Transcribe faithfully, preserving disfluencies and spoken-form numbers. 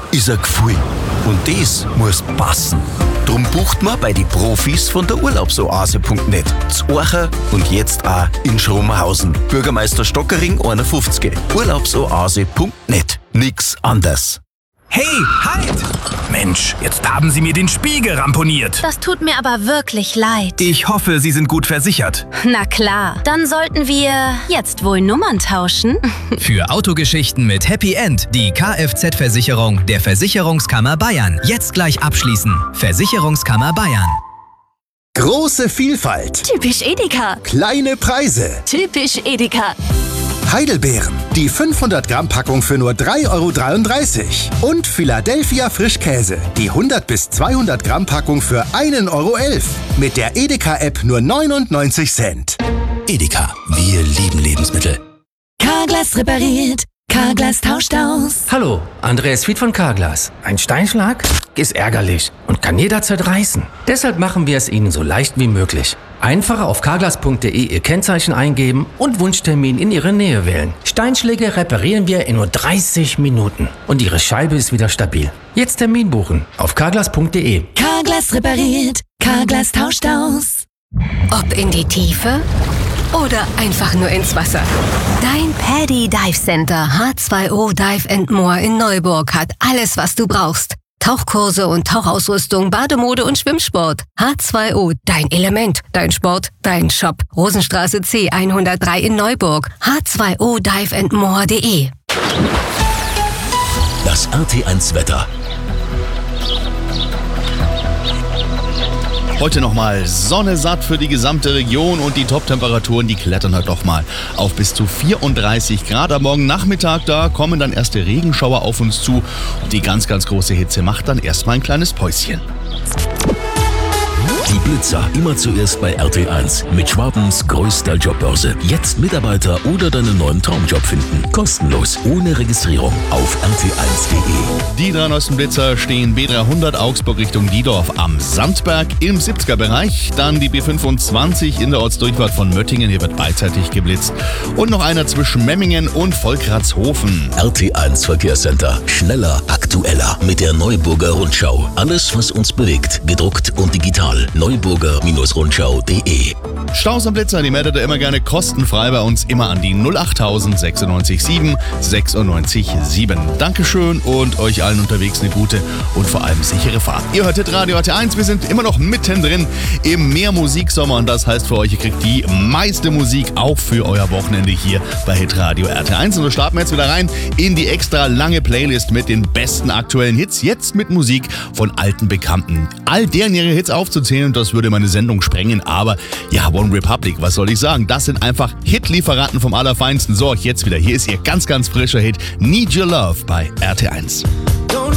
ist ein Gefühl. Und das muss passen. Drum bucht man bei den Profis von der Urlaubsoase punkt net. Z Orcha und jetzt auch in Schromenhausen. Bürgermeister Stockering einundfünfzig. Urlaubsoase punkt net. Nix anders. Hey, halt! Mensch, jetzt haben Sie mir den Spiegel ramponiert. Das tut mir aber wirklich leid. Ich hoffe, Sie sind gut versichert. Na klar, dann sollten wir jetzt wohl Nummern tauschen. Für Autogeschichten mit Happy End die Kfz-Versicherung der Versicherungskammer Bayern. Jetzt gleich abschließen. Versicherungskammer Bayern. Große Vielfalt. Typisch Edeka. Kleine Preise. Typisch Edeka. Heidelbeeren. Die fünfhundert Gramm Packung für nur drei Euro dreiunddreißig. Und Philadelphia Frischkäse. Die hundert bis zweihundert Gramm Packung für ein Euro elf. Mit der Edeka-App nur neunundneunzig Cent. Edeka, wir lieben Lebensmittel. Carglass repariert. Carglass tauscht aus. Hallo, Andreas Fied von Carglass. Ein Steinschlag ist ärgerlich und kann jederzeit reißen. Deshalb machen wir es Ihnen so leicht wie möglich. Einfach auf carglass punkt de Ihr Kennzeichen eingeben und Wunschtermin in Ihre Nähe wählen. Steinschläge reparieren wir in nur dreißig Minuten und Ihre Scheibe ist wieder stabil. Jetzt Termin buchen auf carglass punkt de. Carglass repariert. Carglass tauscht aus. Ob in die Tiefe oder einfach nur ins Wasser. Dein Paddy Dive Center H zwei O Dive and More in Neuburg hat alles, was du brauchst. Tauchkurse und Tauchausrüstung, Bademode und Schwimmsport. H zwei O, dein Element, dein Sport, dein Shop. Rosenstraße C hundertdrei in Neuburg. H zwei O dive and more punkt de. Das R T eins Wetter. Heute nochmal Sonne satt für die gesamte Region und die Top-Temperaturen, die klettern halt doch mal auf bis zu vierunddreißig Grad. Am Morgen Nachmittag, da kommen dann erste Regenschauer auf uns zu und die ganz, ganz große Hitze macht dann erstmal ein kleines Päuschen. Die Blitzer immer zuerst bei R T eins mit Schwabens größter Jobbörse. Jetzt Mitarbeiter oder deinen neuen Traumjob finden. Kostenlos, ohne Registrierung auf r t eins punkt de. Die drei neuesten Blitzer stehen B dreihundert Augsburg Richtung Diedorf am Sandberg im siebziger Bereich. Dann die B fünfundzwanzig in der Ortsdurchfahrt von Möttingen. Hier wird beidseitig geblitzt. Und noch einer zwischen Memmingen und Volkratshofen. R T eins Verkehrscenter. Schneller, aktueller mit der Neuburger Rundschau. Alles, was uns bewegt. Gedruckt und digital. neuburger Rundschau punkt de. Staus am Blitzer, die meldet ihr immer gerne kostenfrei bei uns, immer an die null achttausend sechsundneunzig sieben sechsundneunzig sieben. Dankeschön und euch allen unterwegs eine gute und vor allem sichere Fahrt. Ihr hört Radio R T eins, wir sind immer noch mittendrin im Mehrmusiksommer und das heißt für euch, ihr kriegt die meiste Musik auch für euer Wochenende hier bei Hitradio R T eins. Und wir starten jetzt wieder rein in die extra lange Playlist mit den besten aktuellen Hits, jetzt mit Musik von alten Bekannten. All deren ihre Hits aufzuzählen, das würde meine Sendung sprengen, aber ja, One Republic, was soll ich sagen? Das sind einfach Hitlieferanten vom Allerfeinsten. So, jetzt wieder, hier ist ihr ganz, ganz frischer Hit Need Your Love bei R T eins.